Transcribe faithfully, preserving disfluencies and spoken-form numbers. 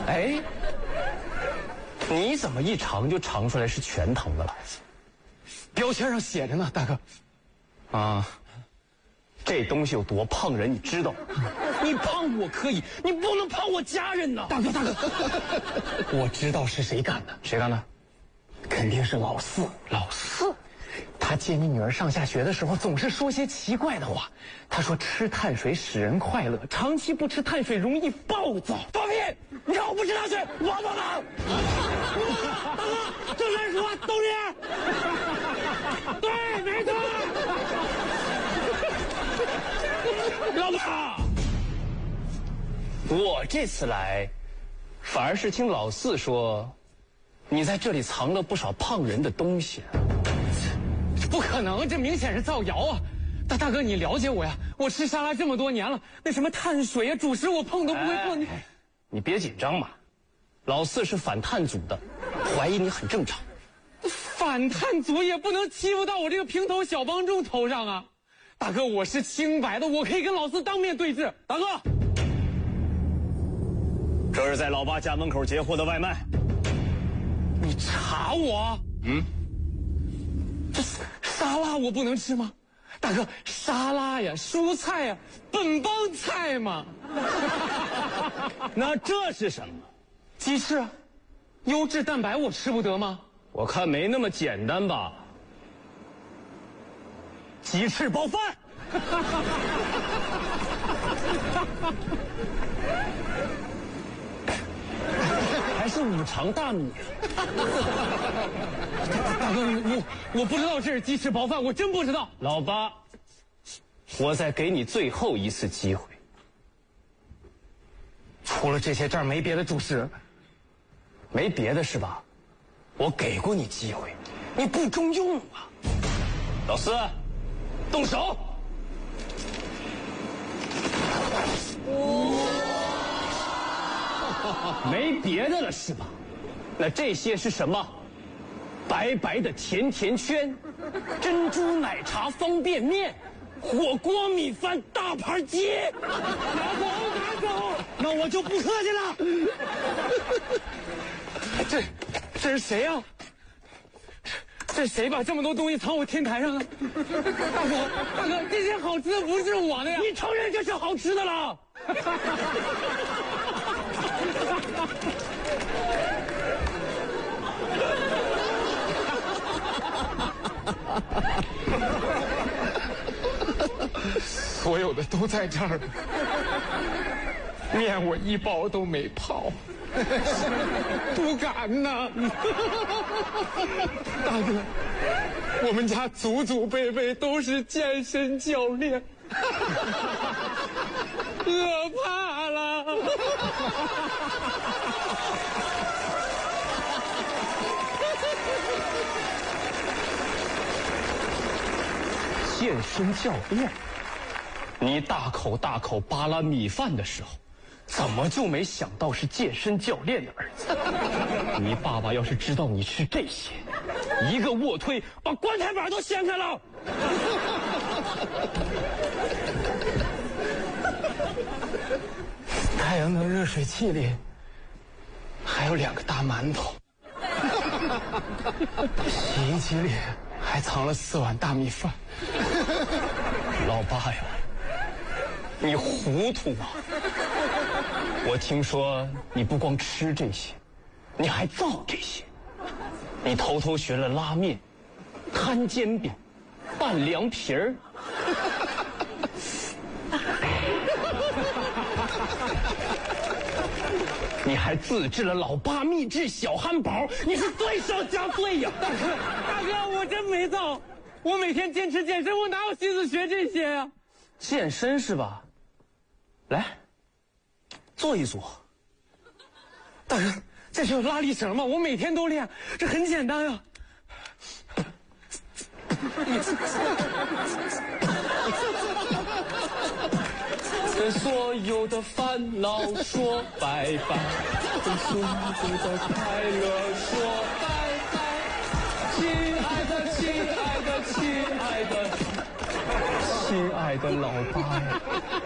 哎，你怎么一尝就尝出来是全糖的了？ 标签上写着呢，大哥。 啊，这东西有多胖人你知道？你胖我可以，你不能胖我家人呐！ 大哥，大哥，我知道是谁干的。 谁干的？ 肯定是老四。 老四。 他接你女儿上下学的时候，总是说些奇怪的话。他说吃碳水使人快乐，长期不吃碳水容易暴躁。 放屁！你让我不吃碳水，王八蛋！大哥，这人说都这样。对，没错。老大，我这次来，反而是听老四说，你在这里藏了不少胖人的东西。 不可能，这明显是造谣啊！大大哥，你了解我呀？我吃沙拉这么多年了，那什么碳水啊、主食我碰都不会碰。你你别紧张嘛，老四是反碳组的，怀疑你很正常。 反碳组也不能欺负到我这个平头小帮众头上啊！大哥，我是清白的，我可以跟老四当面对质。 大哥，这是在老八家门口截获的外卖。 你查我？ 嗯。 这沙拉我不能吃吗？大哥，沙拉呀，蔬菜呀，本帮菜嘛。 那这是什么？ 鸡翅啊，优质蛋白我吃不得吗？ 我看没那么简单吧。鸡翅包饭。还是五常大米。 大哥，我我不知道这是鸡翅包饭，我真不知道。 老八，我再给你最后一次机会。 除了这些，这儿没别的主食。 没别的是吧？我给过你机会，你不中用啊！老四，动手！没别的了是吧？那这些是什么？白白的甜甜圈，珍珠奶茶方便面，火锅米饭大盘鸡。拿走，拿走！那我就不客气了。 这这是谁呀、啊？这谁把这么多东西藏我天台上啊？大哥，大哥，这些好吃的不是我的呀！ 你承认这是好吃的了？ 所有的都在这儿，面我一包都没泡，不敢呐！大哥，我们家祖祖辈辈都是健身教练，饿怕了。 健身教练，你大口大口扒拉米饭的时候，怎么就没想到是健身教练的儿子？你爸爸要是知道你吃这些，一个卧推把棺材板都掀开了。 太阳能热水器里还有两个大馒头，洗衣机里还藏了四碗大米饭。 老八呀，你糊涂啊！我听说你不光吃这些，你还造这些。你偷偷学了拉面、摊煎饼、拌凉皮儿。你还自制了老八秘制小汉堡，你是罪上加罪呀！ 大哥，大哥，我真没造，我每天坚持健身，我哪有心思学这些呀、啊？ 健身是吧？来，做一做。 大哥，这是拉力绳吗？我每天都练，这很简单啊。 跟所有的烦恼说拜拜，跟所有的快乐说拜拜，亲爱的，亲爱的，亲爱的，亲爱的老八呀。